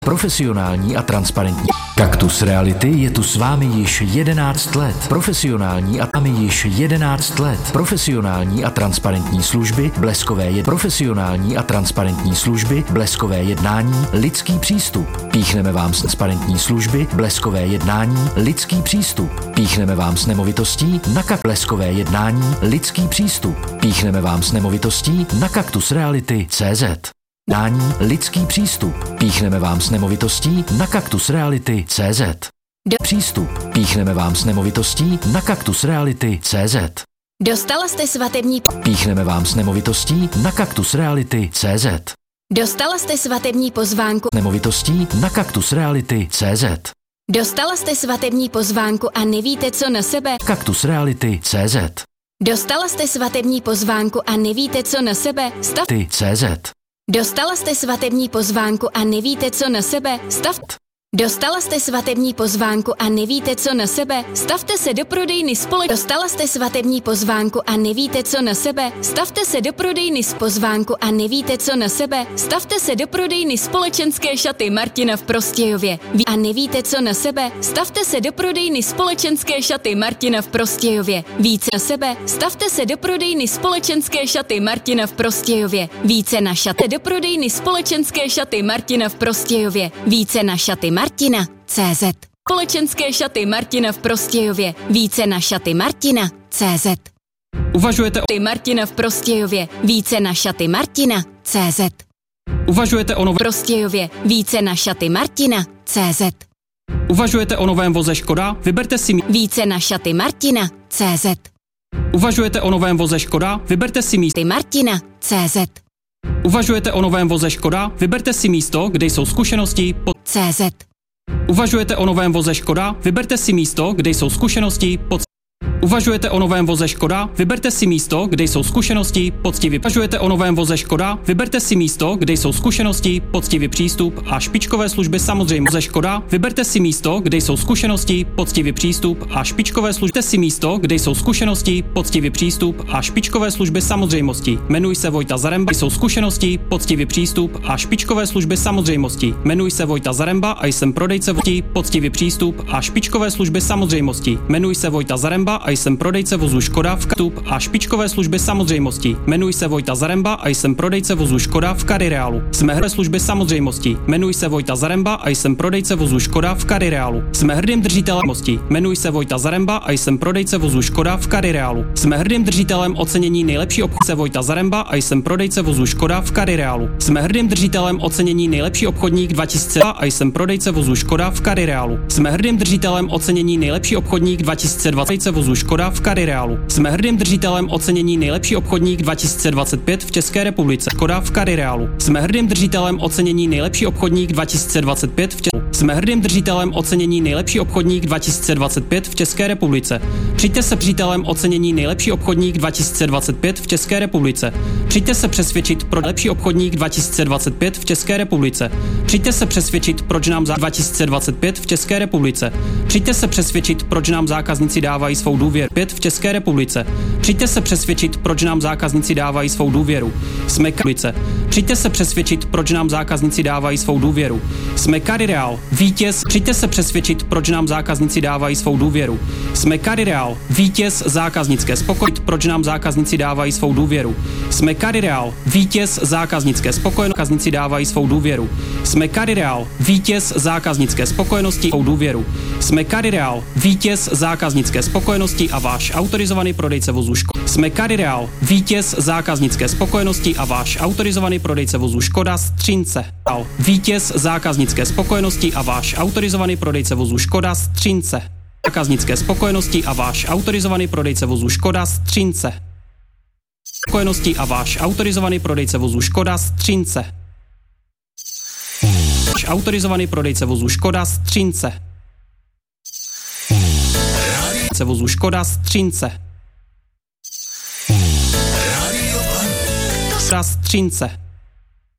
Profesionální a transparentní. Kaktus Reality je tu s vámi již 11 let. Profesionální a transparentní služby, bleskové jednání, lidský přístup. Píchneme vám transparentní služby, bleskové jednání, lidský přístup. Píchneme vám s nemovitostí na bleskové jednání, lidský přístup. Píchneme vám s nemovitostí na kaktusreality.cz. Lidský přístup. Píchneme vám s nemovitostí na kaktusreality.cz. Přístup. Píchneme vám s nemovitostí na kaktusreality.cz. Dostala jste svatební... Píchneme vám s nemovitostí na kaktusreality.cz. Dostala jste svatební pozvánku... Nemovitostí na kaktusreality.cz. Dostala jste svatební pozvánku a nevíte, co na sebe... kaktusreality.cz. Dostala jste svatební pozvánku a nevíte, co na sebe... CZ. Dostala jste svatební pozvánku a nevíte, co na sebe... Dostala jste svatební pozvánku a nevíte, co na sebe... Stavte se do prodejny Dostala jste svatební pozvánku a nevíte, co na sebe... Stavte se do prodejny pozvánku a nevíte, co na sebe... Stavte se do prodejny společenské šaty Martina v Prostějově. A nevíte, co na sebe... Stavte se do prodejny společenské šaty Martina v Prostějově. Více na sebe... Stavte se do prodejny společenské šaty Martina v Prostějově. Více na šaty do prodejny společenské šaty Martina v Prostějově. Více na šaty Martina, CZ. Společenské šaty Martina v Prostějově. Více na šaty Martina, CZ. Uvažujete o Martina v Prostějově. Více na šaty Martina, CZ. Uvažujete o novém Prostějově. Více na šaty Martina, CZ. Uvažujete o novém voze Škoda? Vyberte si Více na šaty Martina, CZ. Uvažujete o novém voze Škoda? Vyberte si místo Martina, CZ. Uvažujete o novém voze Škoda? Vyberte si místo, kde jsou zkušenosti CZ. Uvažujete o novém voze Škoda? Vyberte si místo, kde jsou zkušenosti Uvažujete o novém voze Škoda? Vyberte si místo, kde jsou zkušenosti, poctivý. Uvažujete o novém voze Škoda? Vyberte si místo, kde jsou zkušenosti, poctivý přístup a špičkové služby samozřejmě. Voze Škoda? Vyberte si místo, kde jsou zkušenosti, poctivý přístup a špičkové služby. Vyberte si místo, kde jsou zkušenosti, poctivý přístup a špičkové služby samozřejmosti. Jmenuji se Vojta Zaremba, jsou zkušenosti, poctivý přístup a špičkové služby samozřejmosti. Jmenuji se Vojta Zaremba a jsem prodejce poctivý přístup a špičkové služby samozřejmosti. Jmenuji se Vojta Zaremba a jsem prodejce vozu Škoda v Katup a špičkové služby samozřejmosti. Jmenuji se Vojta Zaremba a jsem prodejce vozu Škoda v Karireálu. Jsme hrdé služby samozřejmosti. Jmenuji se Vojta Zaremba a jsem prodejce vozu Škoda v Karireálu. Jsme hrdým držitelem mosti. Jmenuji se Vojta Zaremba a jsem prodejce vozu Škoda v Karireálu. Jsme hrdým držitelem ocenění nejlepší obchodník Vojta Zaremba a jsem prodejce vozu Škoda v Karireálu. Jsme hrdým držitelem ocenění nejlepší obchodník 2002 a jsem prodejce vozu Škoda v Karireálu. Jsme hrdým držitelem ocenění nejlepší obchodník 2020 vozu Škoda v Karireálu. Jsme hrdým držitelem ocenění nejlepší obchodník 2025 v České republice. Škoda v Karireálu. Jsme hrdým držitelem ocenění nejlepší obchodník 2025 v České Jsme hrdým držitelem ocenění nejlepší obchodník 2025 v České republice. Přijďte se přítelem ocenění nejlepší obchodník 2025 v České republice. Přijďte se přesvědčit pro lepší obchodník 2025 v České republice. Přijďte se přesvědčit, proč nám za 2025 v České republice. Přijďte se přesvědčit, proč nám zákazníci dávají svou důvěru. 5 v České republice. Přijďte se přesvědčit, proč nám zákazníci dávají svou důvěru. Jsme Karireál. Přijďte se přesvědčit, proč nám zákazníci dávají svou důvěru. Jsme Karireál. Vítěz. Přijďte se přesvědčit, proč nám zákazníci dávají svou důvěru. Jsme Karireál. Vítěz zákaznické spokojenosti. Proč nám zákazníci dávají svou důvěru. Jsme Karireál. Vítěz zákaznické spokojenosti. Zákazníci dávají svou důvěru. Jsme Karireál. Vítěz zákaznické spokojenosti. Svou důvěru. Jsme Karireál. Vítěz zákaznické spokojenosti a váš autorizovaný prodejce vozu Škoda. Jsme Karireál. Vítěz zákaznické spokojenosti a váš autorizovaný prodejce vozu Škoda Střince. Vítěz zákaznické spokojenosti a váš autorizovaný prodejce vozu Škoda Střince. Zákaznické spokojenosti a váš autorizovaný prodejce vozu Škoda Střince. Spokojenosti a váš autorizovaný prodejce vozu Škoda Střince. Autorizovaný prodejce vozu Škoda Střince. Vozu Škoda Střince. Střince.